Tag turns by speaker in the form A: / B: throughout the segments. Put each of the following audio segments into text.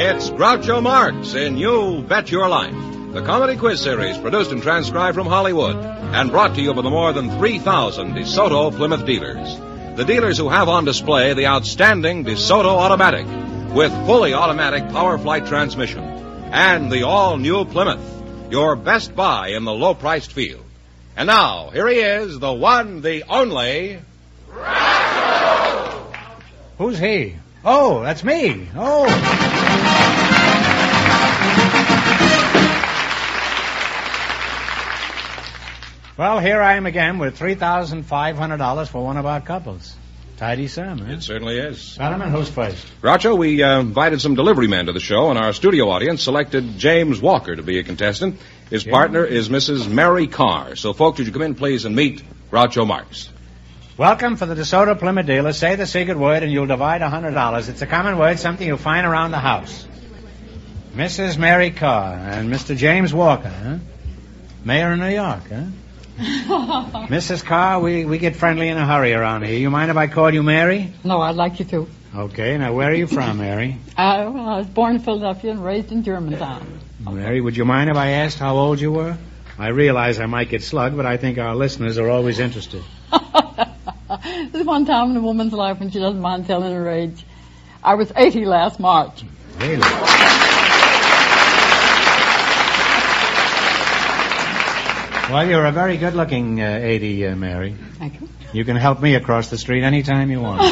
A: It's Groucho Marx in You Bet Your Life, the comedy quiz series produced and transcribed from Hollywood and brought to you by the more than 3,000 DeSoto Plymouth dealers. The dealers who have on display the outstanding DeSoto Automatic with fully automatic power flight transmission and the all-new Plymouth, your best buy in the low-priced field. And now, here he is, the one, the only... Groucho!
B: Who's he? Oh, that's me. Oh. Well, here I am again with $3,500 for one of our couples. Tidy sum, huh?
A: It certainly is.
B: Solomon, who's first?
A: Groucho, we invited some delivery men to the show, and our studio audience selected James Walker to be a contestant. His partner is Mrs. Mary Carr. So, folks, would you come in, please, and meet Groucho Marx.
B: Welcome for the DeSoto Plymouth dealer. Say the secret word and you'll divide $100. It's a common word, something you'll find around the house. Mrs. Mary Carr and Mr. James Walker, huh? Mayor of New York, huh? Mrs. Carr, we get friendly in a hurry around here. You mind if I call you Mary?
C: No, I'd like you to.
B: Okay, now where are you from, Mary?
C: I was born in Philadelphia and raised in Germantown.
B: Mary, would you mind if I asked how old you were? I realize I might get slugged, but I think our listeners are always interested.
C: There's one time in a woman's life when she doesn't mind telling her age. I was 80 last March.
B: Really? Well, you're a very good-looking 80, Mary.
C: Thank you.
B: You can help me across the street anytime you want.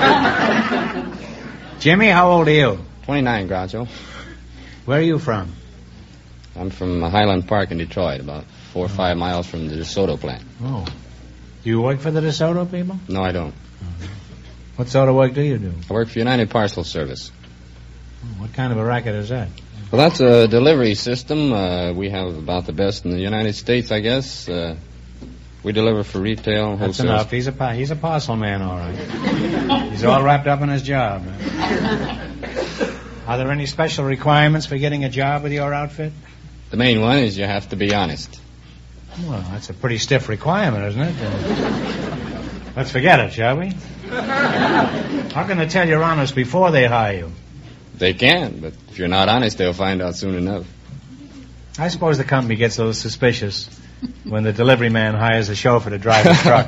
B: Jimmy, how old are you?
D: 29, Groucho.
B: Where are you from?
D: I'm from Highland Park in Detroit, about 4 or 5 miles from the DeSoto plant.
B: Oh. Do you work for the DeSoto people?
D: No, I don't.
B: What sort of work do you do?
D: I work for United Parcel Service.
B: What kind of a racket is that?
D: Well, that's a delivery system. We have about the best in the United States, I guess. We deliver for retail,
B: That's
D: wholesale.
B: enough. He's a parcel man, all right. He's all wrapped up in his job. Are there any special requirements for getting a job with your outfit?
D: The main one is you have to be honest.
B: Well, that's a pretty stiff requirement, isn't it? Let's forget it, shall we? How can they tell you're honest before they hire you?
D: They can, but if you're not honest, they'll find out soon enough.
B: I suppose the company gets a little suspicious when the delivery man hires a chauffeur to drive his truck.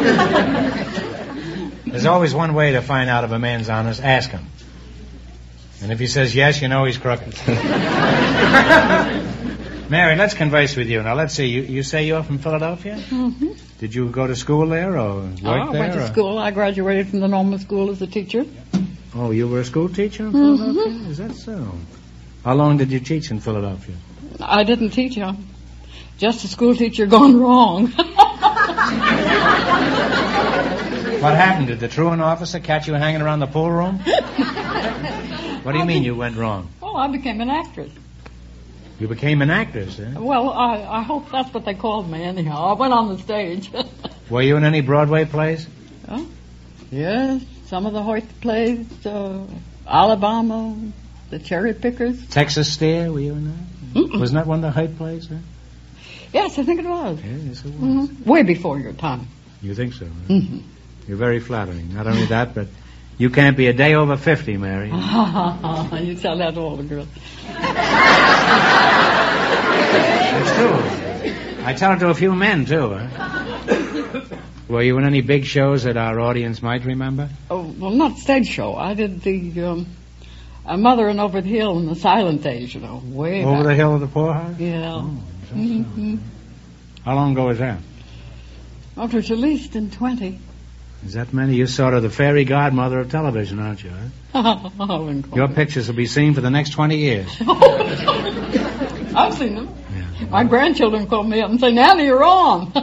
B: There's always one way to find out if a man's honest. Ask him. And if he says yes, you know he's crooked. Mary, let's converse with you. Now, let's see. You say you're from Philadelphia?
C: Mm-hmm.
B: Did you go to school there or work there?
C: I went to school. I graduated from the normal school as a teacher.
B: Oh, you were a school teacher in Philadelphia? Mm-hmm. Is that so? How long did you teach in Philadelphia?
C: I didn't teach you. Just a school teacher gone wrong.
B: What happened? Did the truant officer catch you hanging around the pool room? What do you mean you went wrong?
C: Oh, I became an actress.
B: You became an actress, eh?
C: Well, I hope that's what they called me anyhow. I went on the stage.
B: Were you in any Broadway plays?
C: Oh, yes, some of the Hoyt plays, Alabama, the Cherry Pickers.
B: Texas Steer, were you in that?
C: Mm-mm.
B: Wasn't that one of the Hoyt plays, eh?
C: Yes, I think it was.
B: Yes, it was.
C: Mm-hmm. Way before your time.
B: You think so? Huh?
C: Mm-hmm.
B: You're very flattering. Not only that, but you can't be a day over 50, Mary.
C: You tell that to all the girls.
B: It's true. I tell it to a few men, too. Huh? Were you in any big shows that our audience might remember?
C: Oh, well, not stage show. I did the Mother and Over the Hill in the Silent Age, you know, way
B: Over
C: back.
B: the Hill of the Poorhouse?
C: Yeah.
B: Oh,
C: Mm-hmm.
B: how long ago was that?
C: Oh, it was at least in 20.
B: Is that many? You're sort of the fairy godmother of television, aren't you? Huh? Your pictures will be seen for the next 20 years.
C: I've seen them.
B: Yeah.
C: My grandchildren call me up and say, Nanny, you're on.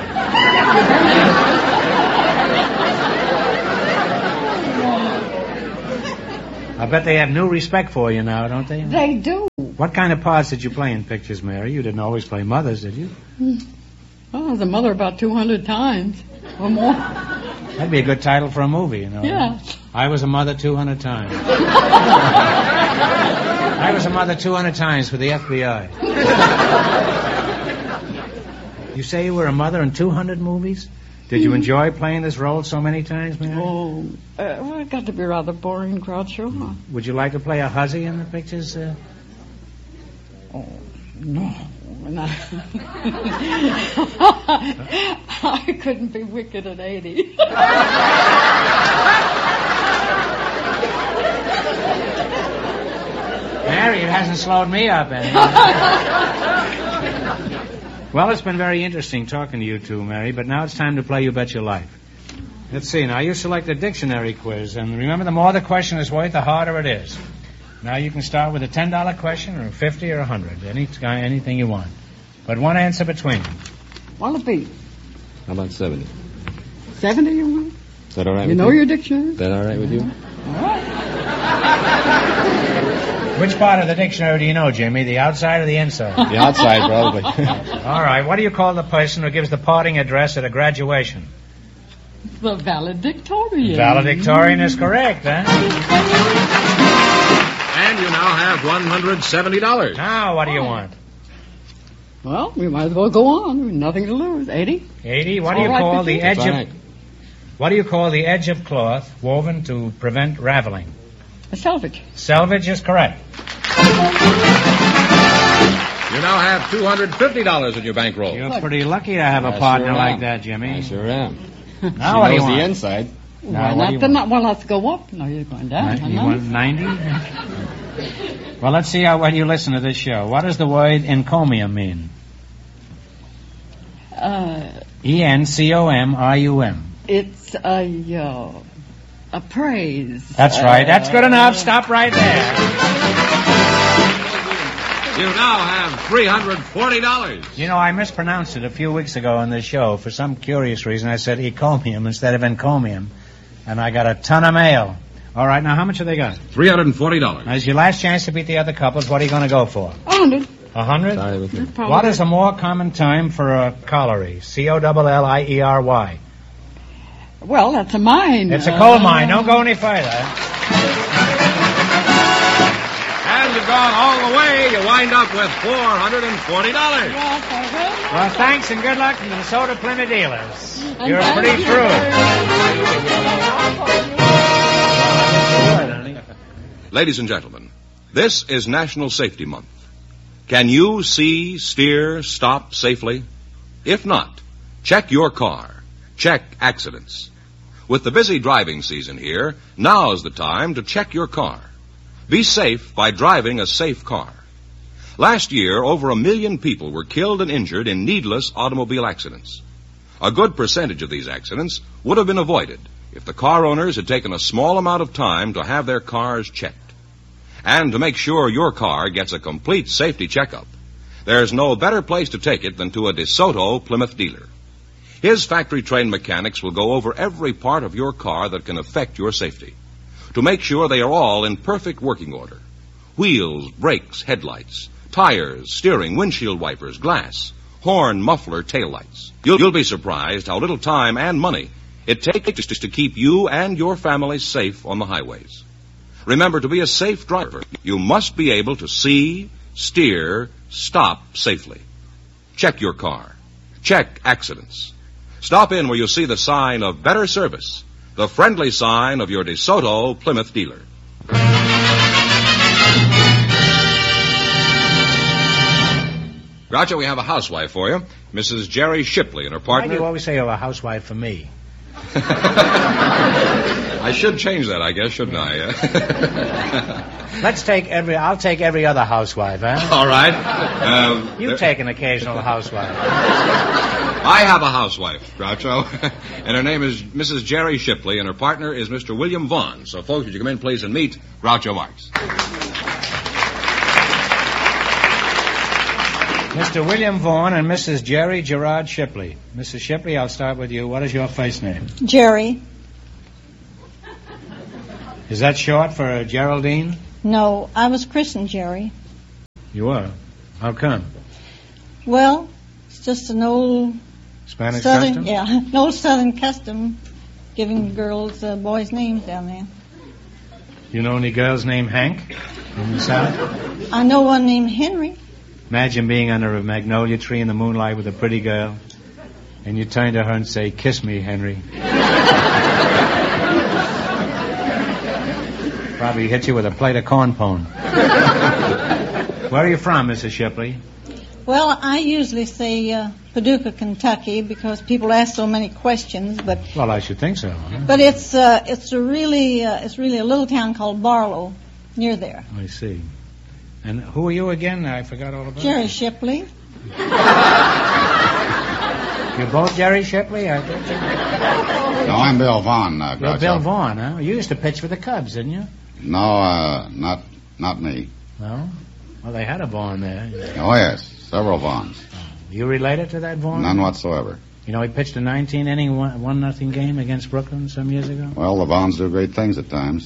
B: I bet they have new respect for you now, don't they?
C: They do.
B: What kind of parts did you play in pictures, Mary? You didn't always play mothers, did you?
C: Oh, I was a mother about 200 times or more.
B: That'd be a good title for a movie, you know.
C: Yeah.
B: I was a mother 200 times. I was a mother 200 times for the FBI. You say you were a mother in 200 movies? Did you enjoy playing this role so many times, Mary?
C: Oh, well, it got to be rather boring, Groucho.
B: Would you like to play a hussy in the pictures?
C: Oh, no. I couldn't be wicked at 80.
B: Mary, it hasn't slowed me up any. Well, it's been very interesting talking to you two, Mary, but now it's time to play You Bet Your Life. Let's see. Now, you select a dictionary quiz, and remember, the more the question is worth, the harder it is. Now, you can start with a $10 question, or 50 or 100, anything you want. But one answer between them.
C: What'll it be?
D: How about 70?
C: 70 you want?
D: Is that all right
C: You
D: with
C: know
D: you?
C: your dictionary?
D: Is that all right with you?
C: All right.
B: Which part of the dictionary do you know, Jimmy? The outside or the inside?
D: The outside, probably.
B: All right. What do you call the person who gives the parting address at a graduation?
C: The valedictorian.
B: Valedictorian is correct, huh?
A: And you now have $170.
B: Now, what do you want?
C: Well, we might as well go on. Nothing to lose. 80?
B: 80. What do
C: All
B: you
C: right
B: call
C: with
B: the
C: you?
B: edge
D: That's
B: of...
D: right.
B: What do you call the edge of cloth woven to prevent raveling?
C: A selvage.
B: Selvage is correct.
A: You now have $250 in your bankroll.
B: You're pretty lucky to have a
D: I
B: partner
D: sure
B: like
D: am.
B: that, Jimmy.
D: I sure am.
B: Now, what do
D: She
B: you
D: knows
B: want?
D: the inside.
B: Now,
C: Why
B: what do you
C: not?
B: want?
C: Well, let's go up. No, you're going down.
B: You want 90? Well, let's see when you listen to this show. What does the word encomium mean? E-N-C-O-M-I-U-M.
C: It's a praise.
B: That's right. That's good enough. Stop right there.
A: You now have $340.
B: You know, I mispronounced it a few weeks ago on this show. For some curious reason, I said encomium instead of encomium. And I got a ton of mail. All right, now how much have they got?
A: $340.
B: Now, it's your last chance to beat the other couples. What are you going to go for?
C: 100.
B: 100?
D: Sorry with me.
B: What is a more common term for a colliery? C-O-L-L-I-E-R-Y.
C: Well, that's a mine.
B: It's a coal mine. Don't go any further.
A: And you've gone all the way. You wind up with $440.
C: Yes, I will.
B: Well, thanks and good luck to the Minnesota Plymouth dealers.
C: And
B: You're
C: thank
B: pretty
C: you
B: true.
C: very much.
A: Ladies and gentlemen, this is National Safety Month. Can you see, steer, stop safely? If not, check your car. Check accidents. With the busy driving season here, now's the time to check your car. Be safe by driving a safe car. Last year, over 1 million people were killed and injured in needless automobile accidents. A good percentage of these accidents would have been avoided if the car owners had taken a small amount of time to have their cars checked. And to make sure your car gets a complete safety checkup, there's no better place to take it than to a DeSoto Plymouth dealer. His factory-trained mechanics will go over every part of your car that can affect your safety to make sure they are all in perfect working order. Wheels, brakes, headlights, tires, steering, windshield wipers, glass, horn, muffler, taillights. You'll be surprised how little time and money it takes to keep you and your family safe on the highways. Remember, to be a safe driver, you must be able to see, steer, stop safely. Check your car. Check accidents. Stop in where you see the sign of better service, the friendly sign of your DeSoto Plymouth dealer. Groucho, we have a housewife for you, Mrs. Jerry Shipley and her
B: Why do
A: partner.
B: you always say you have a housewife for me?
A: I should change that, I guess, shouldn't I?
B: I'll take every other housewife, huh?
A: All right.
B: You take an occasional housewife.
A: I have a housewife, Groucho, and her name is Mrs. Jerry Shipley, and her partner is Mr. William Vaughn. So, folks, would you come in, please, and meet Groucho Marx.
B: Mr. William Vaughn and Mrs. Jerry Gerard Shipley. Mrs. Shipley, I'll start with you. What is your first name?
E: Jerry.
B: Is that short for Geraldine?
E: No, I was christened Jerry.
B: You were. How come?
E: Well, it's just an old
B: Spanish
E: southern,
B: custom?
E: yeah, an old southern custom, giving girls boys' names down there.
B: You know any girls named Hank in the South?
E: I know one named Henry.
B: Imagine being under a magnolia tree in the moonlight with a pretty girl. And you turn to her and say, "Kiss me, Henry." Probably hit you with a plate of corn pone. Where are you from, Mrs. Shipley?
E: Well, I usually say Paducah, Kentucky, because people ask so many questions. But
B: Well, I should think so. Huh?
E: but it's really a little town called Barlow, near there.
B: I see. And who are you again? I forgot all about
E: Jerry
B: you.
E: Shipley.
B: You're both Jerry Shipley?
F: No, I'm Bill Vaughn,
B: You're
F: Groucho.
B: Bill Vaughn, huh? You used to pitch for the Cubs, didn't you?
F: No, not me.
B: No? Well, they had a Vaughn there.
F: Oh, yes, several Vaughns.
B: You related to that Vaughn?
F: None whatsoever.
B: You know, he pitched a 19-inning, 1-0 game against Brooklyn some years ago.
F: Well, the Vaughns do great things at times.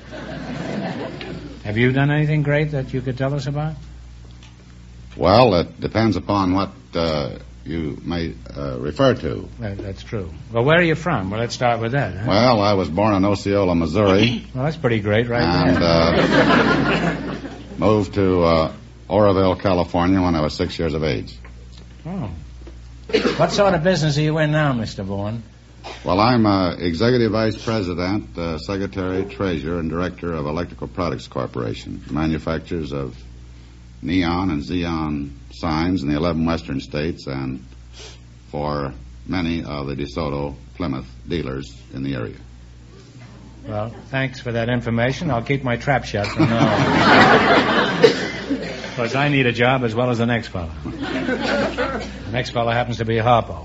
B: Have you done anything great that you could tell us about?
F: Well, it depends upon what you may refer to.
B: That's true. Well, where are you from? Well, let's start with that. Huh?
F: Well, I was born in Osceola, Missouri,
B: Well, that's pretty great right
F: and
B: there.
F: moved to Oroville, California when I was 6 years of age.
B: Oh. What sort of business are you in now, Mr. Vaughn?
F: Well, I'm Executive Vice President, Secretary, Treasurer, and Director of Electrical Products Corporation, manufacturers of neon and xenon signs in the 11 western states and for many of the DeSoto Plymouth dealers in the area.
B: Well, thanks for that information. I'll keep my trap shut from now on. Because I need a job as well as the next fellow. The next fellow happens to be a Harpo.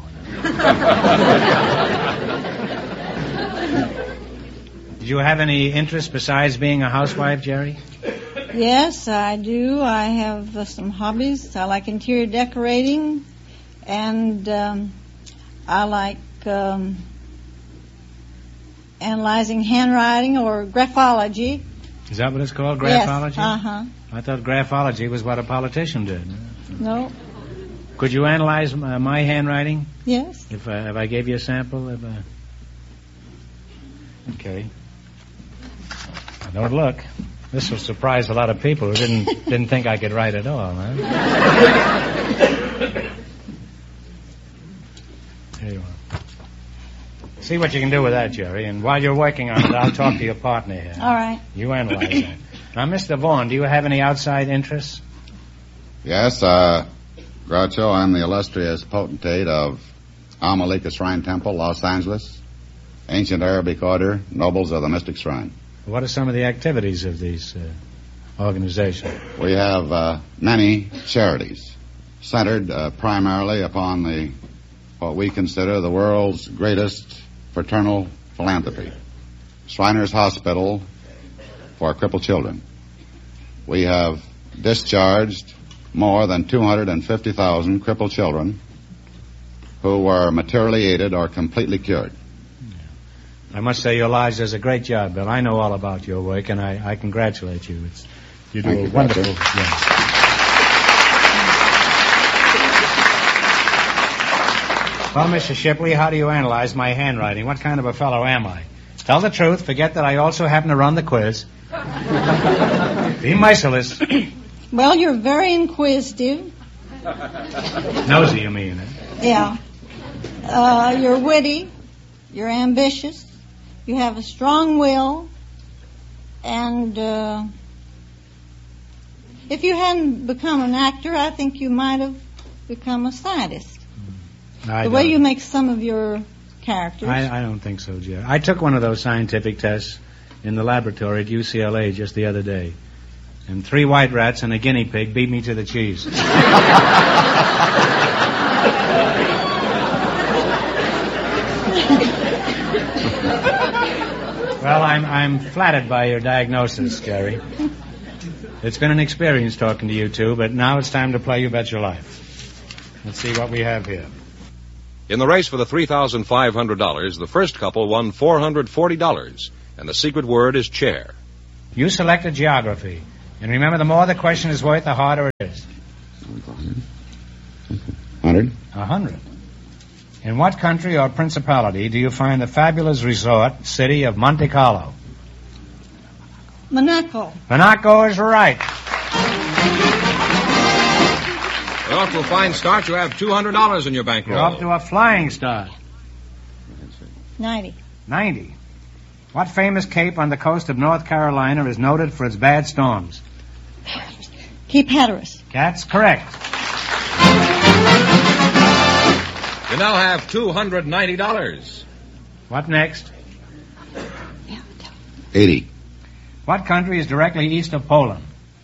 B: Did you have any interest besides being a housewife, Jerry?
E: Yes, I do. I have some hobbies. I like interior decorating, and I like analyzing handwriting or graphology.
B: Is that what it's called, graphology?
E: Yes, uh-huh.
B: I thought graphology was what a politician did.
E: No,
B: Could you analyze my handwriting?
E: yes.
B: If I gave you a sample of... Okay. Don't look. This will surprise a lot of people who didn't think I could write at all, huh? Here you are. See what you can do with that, Jerry. And while you're working on it, I'll talk to your partner here.
E: All right.
B: You analyze that. Now, Mr. Vaughn, do you have any outside interests?
F: Yes, Groucho, I'm the illustrious potentate of Amalika Shrine Temple, Los Angeles, Ancient Arabic Order, Nobles of the Mystic Shrine.
B: What are some of the activities of these organizations?
F: We have many charities centered primarily upon what we consider the world's greatest fraternal philanthropy. Shriners Hospital for crippled children. We have discharged more than 250,000 crippled children who were materially aided or completely cured.
B: I must say your lodge does a great job, Bill. I know all about your work, and I congratulate you. You do
F: Thank
B: a
F: you,
B: wonderful
F: Doctor.
B: job. Well, Mr. Shipley, how do you analyze my handwriting? What kind of a fellow am I? Tell the truth. Forget that I also happen to run the quiz. Be merciless.
E: Well, you're very inquisitive.
B: Nosy, you mean, eh?
E: Yeah. You're witty. You're ambitious. You have a strong will. And if you hadn't become an actor, I think you might have become a scientist. The way you make some of your characters.
B: I don't think so, Jerry. I took one of those scientific tests in the laboratory at UCLA just the other day. And 3 white rats and a guinea pig beat me to the cheese. Well, I'm flattered by your diagnosis, Jerry. It's been an experience talking to you two, but now it's time to play You Bet Your Life. Let's see what we have here.
A: In the race for the $3,500, the first couple won $440, and the secret word is chair.
B: You selected geography. And remember, the more the question is worth, the harder it is.
F: 100.
B: 100. In what country or principality do you find the fabulous resort city of Monte Carlo?
E: Monaco.
B: Monaco is right.
A: You're off to a fine start. You have $200 in your bankroll.
B: You're off to a flying start.
E: 90.
B: 90. What famous cape on the coast of North Carolina is noted for its bad storms?
E: Cape Hatteras.
B: That's correct.
A: You now have $290.
B: What next?
F: 80.
B: What country is directly east of Poland?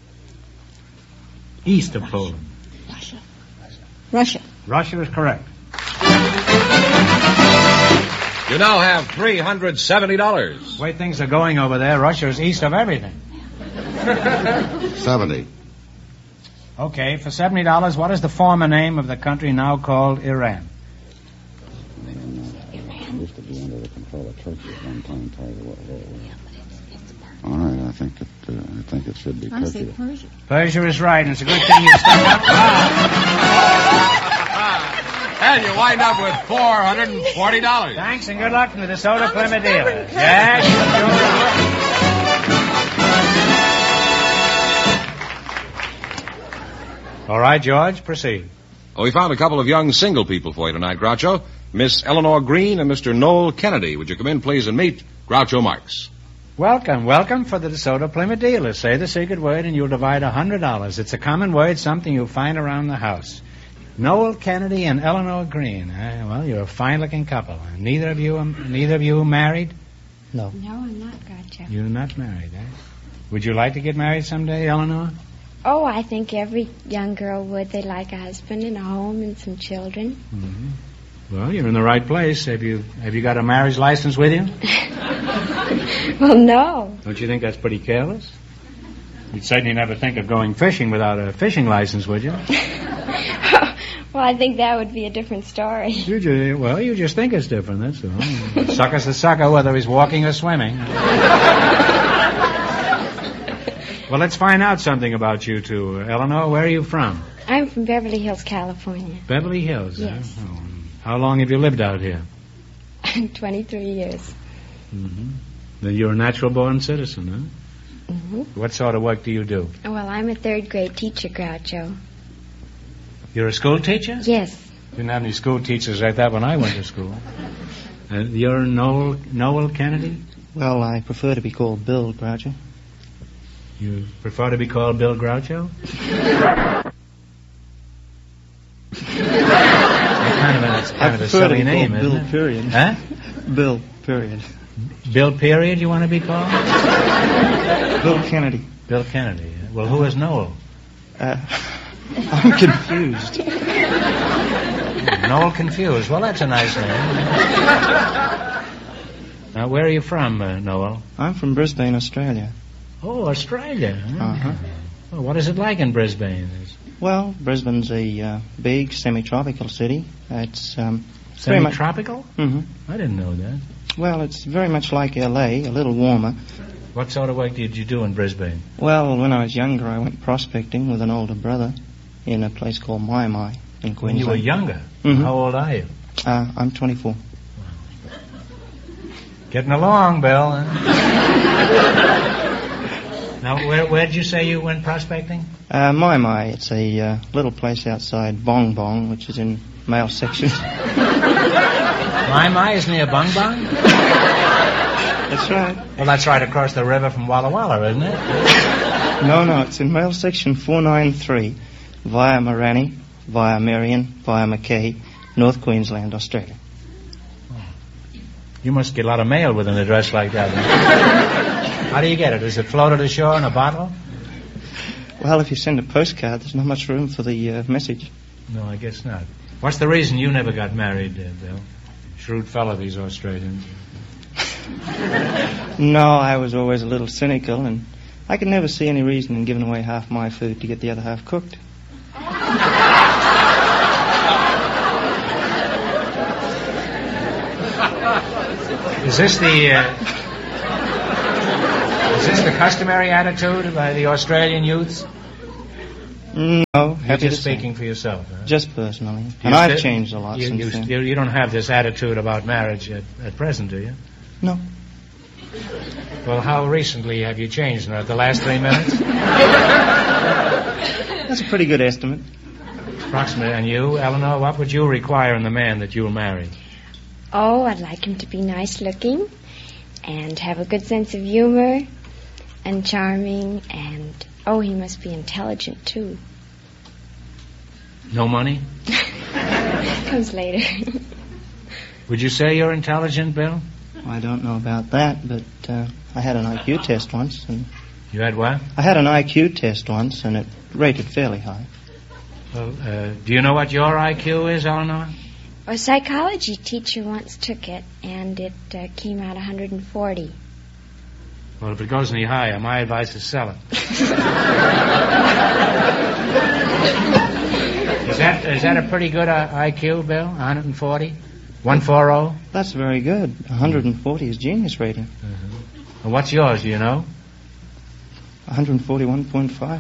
B: East of Poland.
E: Russia.
B: Russia is correct.
A: You now have $370.
B: The way things are going over there, Russia is east of everything.
F: 70.
B: Okay, for $70, what is the former name of the country now called Iran?
F: Used to be under the control of Turkey at one time. All right, I think it should be
E: I say
F: Turkey.
E: Persia.
B: Persia is right, and it's a good thing you stuck up.
A: And you wind up with $440.
B: Thanks and good luck from the DeSoto Plymouth dealer. Yes. All right, George, proceed.
A: Well, we found a couple of young single people for you tonight, Groucho. Miss Eleanor Green and Mr. Noel Kennedy. Would you come in, please, and meet Groucho Marx?
B: Welcome for the DeSoto Plymouth dealer. Say the secret word and you'll divide $100. It's a common word, something you'll find around the house. Noel Kennedy and Eleanor Green. Well, you're a fine-looking couple. Neither of you married?
G: No, I'm not, Groucho.
B: You're not married, eh? Would you like to get married someday, Eleanor?
G: Oh, I think every young girl would. They'd like a husband and a home and some children.
B: Mm-hmm. Well, you're in the right place. Have you got a marriage license with you?
G: Well, no.
B: Don't you think that's pretty careless? You'd certainly never think of going fishing without a fishing license, would you?
G: Well, I think that would be a different story.
B: You just think it's different, that's all. Sucker's the sucker, whether he's walking or swimming. Well, let's find out something about you two. Eleanor, where are you from?
G: I'm from Beverly Hills, California.
B: Beverly Hills,
G: yes.
B: Huh? Oh. How long have you lived out here?
G: 23 years.
B: Mm-hmm. Then you're a natural-born citizen, huh?
G: Mm-hmm.
B: What sort of work do you do?
G: Well, I'm a third-grade teacher, Groucho.
B: You're a school teacher?
G: Yes.
B: Didn't have any school teachers like that when I went to school. You're Noel Kennedy?
H: Well, I prefer to be called Bill, Groucho.
B: You prefer to be called Bill Groucho? That's kind of a silly name, isn't
H: Bill,
B: it?
H: period.
B: Huh?
H: Bill, period.
B: Bill, period, you want to be called?
H: Bill Kennedy.
B: Bill Kennedy. Well, who is Noel?
H: I'm confused.
B: Noel Confused. Well, that's a nice name. Now, where are you from, Noel?
H: I'm from Brisbane, Australia.
B: Oh, Australia.
H: Uh-huh.
B: Well, what is it like in Brisbane?
H: Well, Brisbane's a big semi-tropical city. It's
B: semi-tropical?
H: Mm-hmm.
B: I didn't know that.
H: Well, it's very much like L.A., a little warmer.
B: What sort of work did you do in Brisbane?
H: Well, when I was younger, I went prospecting with an older brother in a place called Mai Mai in Queensland.
B: When you were younger?
H: Mm-hmm.
B: How old are you?
H: I'm 24.
B: Getting along, Bill. Huh? Now, where did you say you went prospecting?
H: Mai Mai. It's a little place outside Bong Bong, which is in male section.
B: Mai Mai is near Bong Bong?
H: That's right.
B: Well, that's right across the river from Walla Walla, isn't it?
H: No, it's in male section 493, via Morani, via Marion, via Mackay, North Queensland, Australia.
B: You must get a lot of mail with an address like that. How do you get it? Does it float to shore in a bottle?
H: Well, if you send a postcard, there's not much room for the message.
B: No, I guess not. What's the reason you never got married, Bill? Shrewd fellow, these Australians.
H: No, I was always a little cynical, and I could never see any reason in giving away half my food to get the other half cooked.
B: Is this the customary attitude by the Australian youths?
H: No,
B: You're
H: happy
B: just
H: to say.
B: speaking for yourself, huh?
H: Just personally. And I've changed a lot since then.
B: You don't have this attitude about marriage at present, do you?
H: No.
B: Well, how recently have you changed? The last 3 minutes?
H: That's a pretty good estimate.
B: Approximately. And you, Eleanor, what would you require in the man that you'll marry?
G: Oh, I'd like him to be nice looking and have a good sense of humor and charming and, oh, he must be intelligent, too.
B: No money?
G: Comes later.
B: Would you say you're intelligent, Bill?
H: I don't know about that, but I had an IQ test once, and
B: You had what?
H: I had an IQ test once, and it rated fairly high.
B: Well, do you know what your IQ is, Eleanor?
G: A psychology teacher once took it, and it came out 140.
B: Well, if it goes any higher, my advice is sell it. Is that a pretty good IQ, Bill? 140? 140?
H: That's very good. 140 is genius rating.
B: Mm-hmm. Well, what's yours, do you know?
H: 141.5.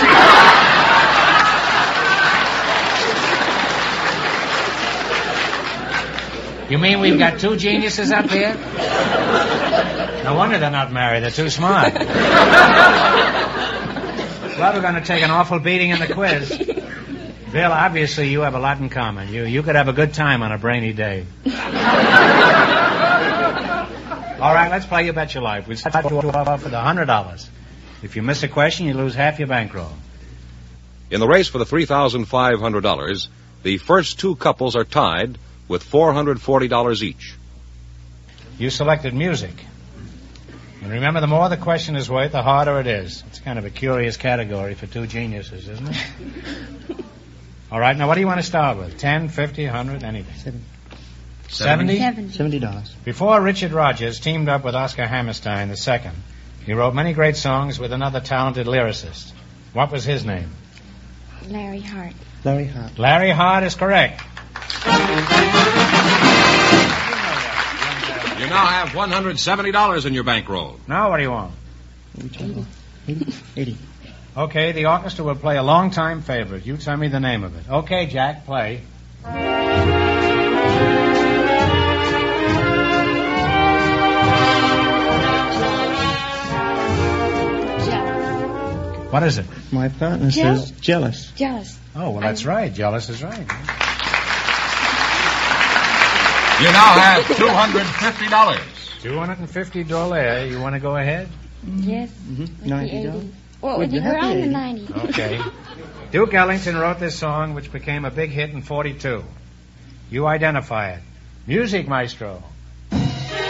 B: You mean we've got two geniuses up here? No wonder they're not married. They're too smart. Well, we're going to take an awful beating in the quiz. Bill, obviously you have a lot in common. You could have a good time on a brainy day. All right, let's play You Bet Your Life. We'll start you off with $100. If you miss a question, you lose half your bankroll.
A: In the race for the $3,500, the first two couples are tied with $440 each.
B: You selected music. And remember, the more the question is worth, the harder it is. It's kind of a curious category for two geniuses, isn't it? All right, now what do you want to start with? 10, 50, 100, anything? 70?
H: $70.
B: Before Richard Rodgers teamed up with Oscar Hammerstein II, he wrote many great songs with another talented lyricist. What was his name?
G: Larry Hart.
H: Larry Hart.
B: Larry Hart is correct.
A: You now have $170 in your bankroll.
B: Now what do you want?
H: 80.
B: Okay, the orchestra will play a long-time favorite. You tell me the name of it. Okay, Jack, play. What is it?
H: My partner says Jealous.
G: Jealous.
B: Oh, well, that's right. Jealous is right.
A: You now have $250.
B: $250. You want to go ahead?
G: Yes.
H: Mm-hmm. $90.
G: Well, we're on the 90.
B: Okay. Duke Ellington wrote this song, which became a big hit in 42. You identify it. Music, maestro.